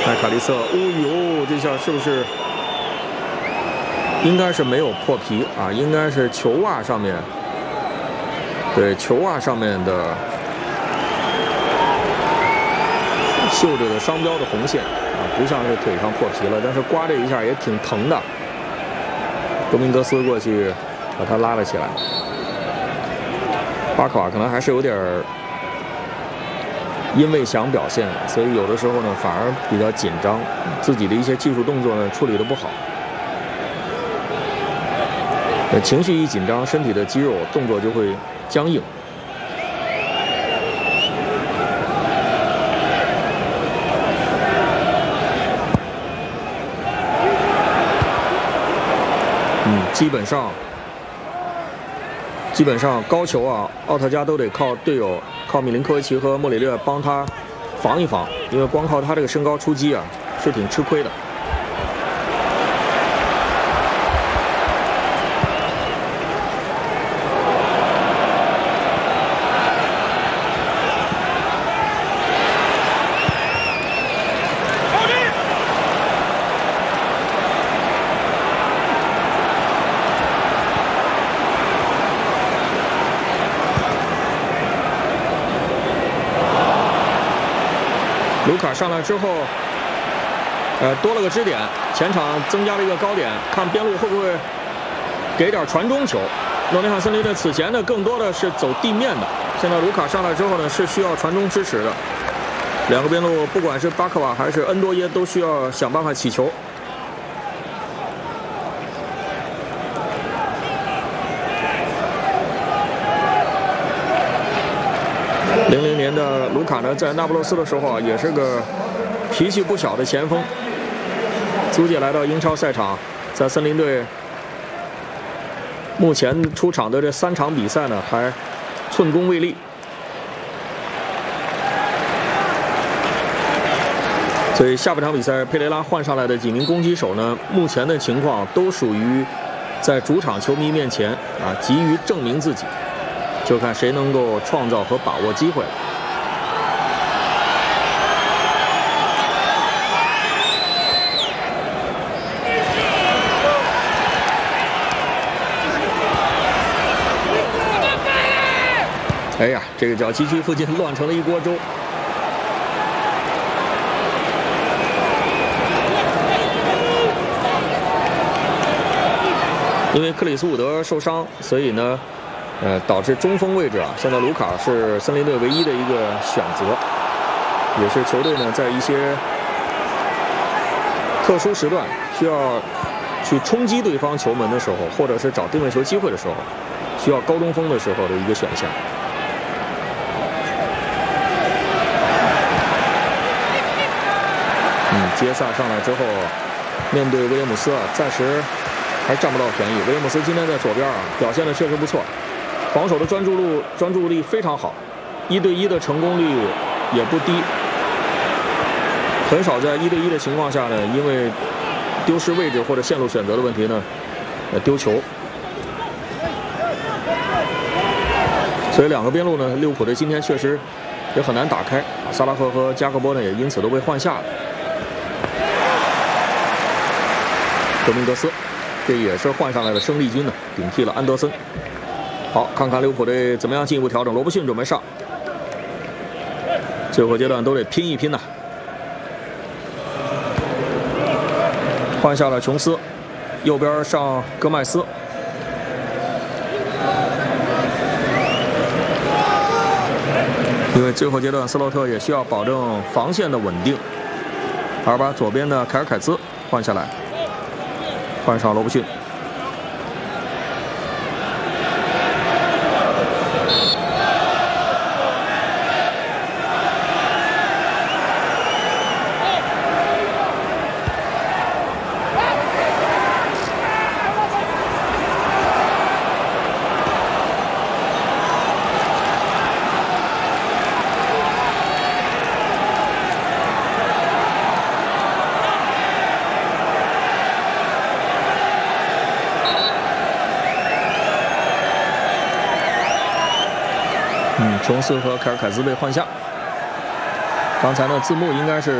麦卡利瑟，哦呦，这下是不是应该是没有破皮啊？应该是球袜上面，对，球袜上面的绣着的商标的红线啊，不像是腿上破皮了，但是刮这一下也挺疼的。多明格斯过去把他拉了起来，巴克瓦可能还是有点因为想表现，所以有的时候呢反而比较紧张，自己的一些技术动作呢处理得不好。情绪一紧张，身体的肌肉动作就会僵硬。基本上高球啊，奥特加都得靠队友，靠米林科维奇和莫里略帮他防一防，因为光靠他这个身高出击啊，是挺吃亏的。卢卡上来之后，多了个支点，前场增加了一个高点，看边路会不会给点传中球。诺丁汉森林队此前呢更多的是走地面的，现在卢卡上来之后呢是需要传中支持的。两个边路不管是巴克瓦还是恩多耶都需要想办法起球。00年的卢卡呢，在那不勒斯的时候啊，也是个脾气不小的前锋。租借来到英超赛场，在森林队目前出场的这3场比赛呢，还寸功未立。所以下半场比赛，佩雷拉换上来的几名攻击手呢，目前的情况都属于在主场球迷面前啊，急于证明自己。就看谁能够创造和把握机会。哎呀，这个角旗区附近乱成了一锅粥。因为克里斯伍德受伤，所以呢。导致中锋位置啊，现在卢卡是森林队唯一的一个选择，也是球队呢在一些特殊时段需要去冲击对方球门的时候，或者是找定位球机会的时候，需要高中锋的时候的一个选项。杰萨上来之后，面对威廉姆斯啊，暂时还占不到便宜。威廉姆斯今天在左边啊，表现的确实不错。防守的专注力非常好，1对1的成功率也不低，很少在1对1的情况下呢，因为丢失位置或者线路选择的问题呢，丢球。所以两个边路呢，利物浦队今天确实也很难打开，萨拉赫和加克波呢也因此都被换下了。多明格斯，这也是换上来的生力军呢，顶替了安德森。好，看看利物浦队怎么样进一步调整。罗伯逊准备上，最后阶段都得拼一拼呐。换下了琼斯，右边上戈麦斯。因为最后阶段斯洛特也需要保证防线的稳定，而把左边的凯尔凯兹换下来，换上罗伯逊。琼斯和凯尔凯兹被换下。刚才呢，字幕应该是。